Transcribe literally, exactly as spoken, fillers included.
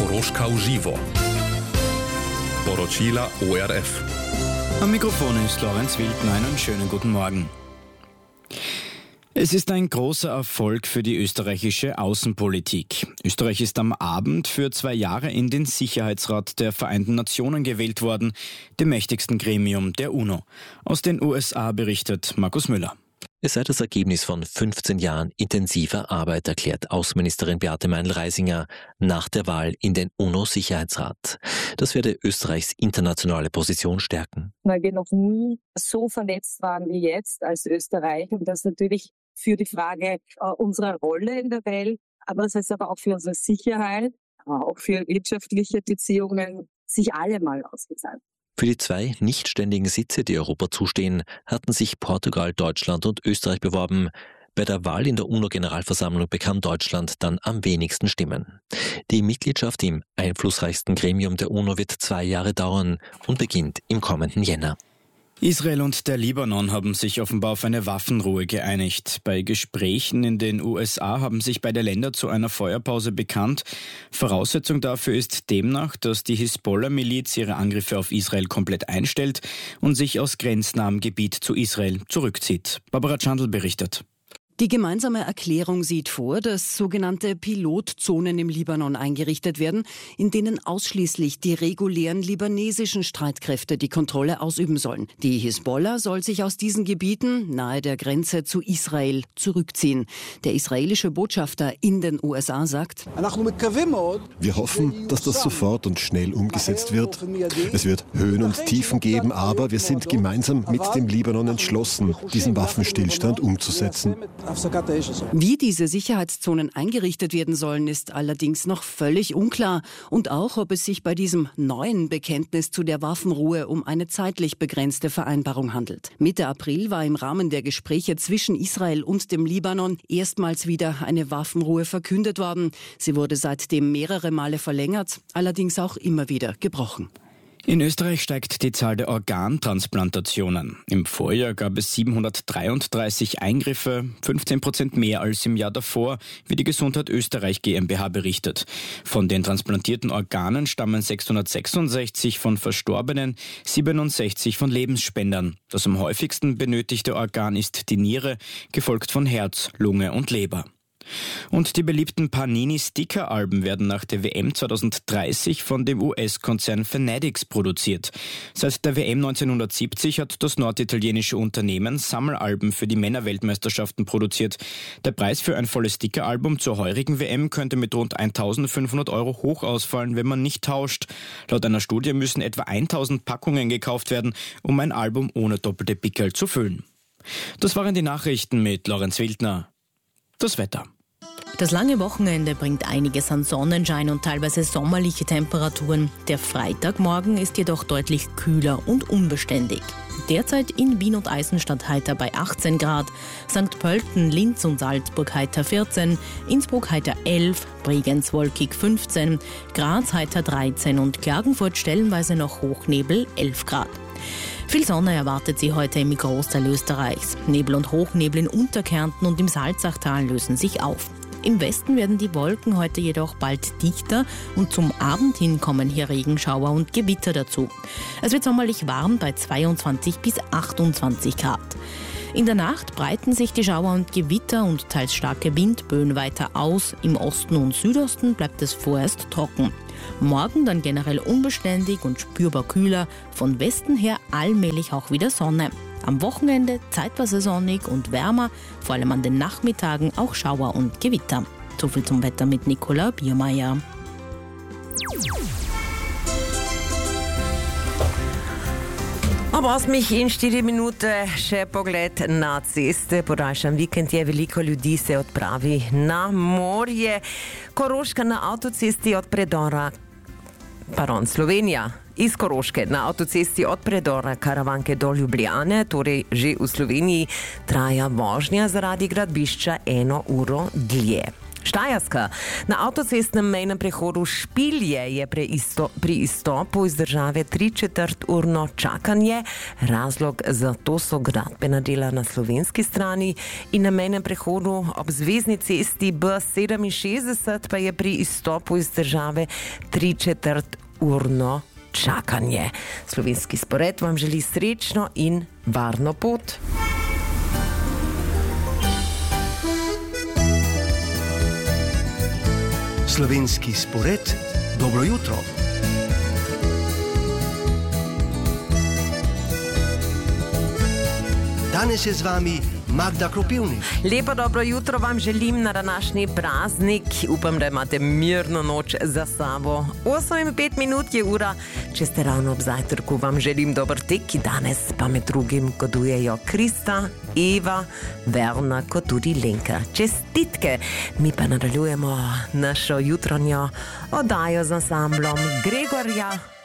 Koroška v živo. Poročila O R F. Am Mikrofon ist Lorenz Wildner. Einen schönen guten Morgen. Es ist ein großer Erfolg für die österreichische Außenpolitik. Österreich ist am Abend für zwei Jahre in den Sicherheitsrat der Vereinten Nationen gewählt worden, dem mächtigsten Gremium der UNO. Aus den U S A berichtet Markus Müller. Es sei das Ergebnis von fünfzehn Jahren intensiver Arbeit, erklärt Außenministerin Beate Meindl-Reisinger nach der Wahl in den UNO-Sicherheitsrat. Das werde Österreichs internationale Position stärken. Weil wir noch nie so vernetzt waren wie jetzt als Österreich und das natürlich für die Frage äh, unserer Rolle in der Welt, aber das heißt aber auch für unsere Sicherheit, auch für wirtschaftliche Beziehungen, sich alle mal ausgezahlt. Für die zwei nicht ständigen Sitze, die Europa zustehen, hatten sich Portugal, Deutschland und Österreich beworben. Bei der Wahl in der UNO-Generalversammlung bekam Deutschland dann am wenigsten Stimmen. Die Mitgliedschaft im einflussreichsten Gremium der UNO wird zwei Jahre dauern und beginnt im kommenden Jänner. Israel und der Libanon haben sich offenbar auf eine Waffenruhe geeinigt. Bei Gesprächen in den U S A haben sich beide Länder zu einer Feuerpause bekannt. Voraussetzung dafür ist demnach, dass die Hisbollah-Miliz ihre Angriffe auf Israel komplett einstellt und sich aus grenznahem Gebiet zu Israel zurückzieht. Barbara Chandl berichtet. Die gemeinsame Erklärung sieht vor, dass sogenannte Pilotzonen im Libanon eingerichtet werden, in denen ausschließlich die regulären libanesischen Streitkräfte die Kontrolle ausüben sollen. Die Hisbollah soll sich aus diesen Gebieten nahe der Grenze zu Israel zurückziehen. Der israelische Botschafter in den U S A sagt: Wir hoffen, dass das sofort und schnell umgesetzt wird. Es wird Höhen und Tiefen geben, aber wir sind gemeinsam mit dem Libanon entschlossen, diesen Waffenstillstand umzusetzen. Wie diese Sicherheitszonen eingerichtet werden sollen, ist allerdings noch völlig unklar. Und auch, ob es sich bei diesem neuen Bekenntnis zu der Waffenruhe um eine zeitlich begrenzte Vereinbarung handelt. Mitte April war im Rahmen der Gespräche zwischen Israel und dem Libanon erstmals wieder eine Waffenruhe verkündet worden. Sie wurde seitdem mehrere Male verlängert, allerdings auch immer wieder gebrochen. In Österreich steigt die Zahl der Organtransplantationen. Im Vorjahr gab es siebenhundertdreiunddreißig Eingriffe, fünfzehn Prozent mehr als im Jahr davor, wie die Gesundheit Österreich GmbH berichtet. Von den transplantierten Organen stammen sechshundertsechsundsechzig von Verstorbenen, siebenundsechzig von Lebensspendern. Das am häufigsten benötigte Organ ist die Niere, gefolgt von Herz, Lunge und Leber. Und die beliebten Panini-Sticker-Alben werden nach der W M zweitausenddreißig von dem U S-Konzern Fanatics produziert. Seit der W M neunzehnhundertsiebzig hat das norditalienische Unternehmen Sammelalben für die Männerweltmeisterschaften produziert. Der Preis für ein volles Sticker-Album zur heurigen W M könnte mit rund eintausendfünfhundert Euro hoch ausfallen, wenn man nicht tauscht. Laut einer Studie müssen etwa tausend Packungen gekauft werden, um ein Album ohne doppelte Pickel zu füllen. Das waren die Nachrichten mit Lorenz Wildner. Das Wetter. Das lange Wochenende bringt einiges an Sonnenschein und teilweise sommerliche Temperaturen. Der Freitagmorgen ist jedoch deutlich kühler und unbeständig. Derzeit in Wien und Eisenstadt heiter bei achtzehn Grad, Sankt Pölten, Linz und Salzburg heiter vierzehn, Innsbruck heiter elf, Bregenz wolkig fünfzehn, Graz heiter dreizehn und Klagenfurt stellenweise noch Hochnebel elf Grad. Viel Sonne erwartet sie heute im Großteil Österreichs. Nebel und Hochnebel in Unterkärnten und im Salzachtal lösen sich auf. Im Westen werden die Wolken heute jedoch bald dichter und zum Abend hin kommen hier Regenschauer und Gewitter dazu. Es wird sommerlich warm bei zweiundzwanzig bis achtundzwanzig Grad. In der Nacht breiten sich die Schauer und Gewitter und teils starke Windböen weiter aus. Im Osten und Südosten bleibt es vorerst trocken. Morgen dann generell unbeständig und spürbar kühler, von Westen her allmählich auch wieder Sonne. Am Wochenende zeitweise sonnig und wärmer, vor allem an den Nachmittagen auch Schauer und Gewitter. So viel zum Wetter mit Nicola Biermeier. A v osmih in štiri minute še pogled na ceste. Po daljšem vikendu veliko ljudi se odpravi na morje. Koroška na avtocesti od predora, pardon, Slovenija. Iz Koroške na avtocesti od predora Karavanke do Ljubljane, torej že v Sloveniji, traja vožnja zaradi gradbišča eno uro dlje. Štajerska. Na avtocestnem mejnem prehodu Špilje je pri, isto, pri izstopu iz države tri četrt urno čakanje. Razlog za to so gradbena dela na slovenski strani in na mejnem prehodu ob zvezni cesti B sedeminšestdeset pa je pri izstopu iz države tri četrt urno čakanje. Slovenski spored vam želi srečno in varno pot. Slovenski spored, dobro jutro. Danes je z vami Magda Kropivnik. Lepo dobro jutro vam želim na današnji praznik. Upam, da imate mirno noč za sabo. osem in pet minut je ura. Če ste ravno ob zajtrku, vam želim dober tek, ki danes pa med drugim godujejo Krista, Eva, Verna, kot tudi Lenka. Čestitke! Mi pa nadaljujemo našo jutranjo oddajo z ansamblom Gregorja